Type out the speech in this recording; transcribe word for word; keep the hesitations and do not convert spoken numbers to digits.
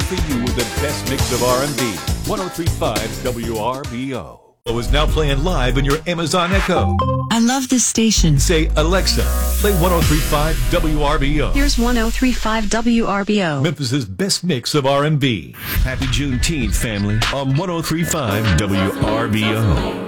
for you with the best mix of R and B. one oh three point five W R B O. Is now playing live in your Amazon Echo. I love this station. Say, Alexa, play one oh three point five W R B O. Here's one oh three point five W R B O. Memphis's best mix of R and B. Happy Juneteenth, family, on one oh three point five W R B O.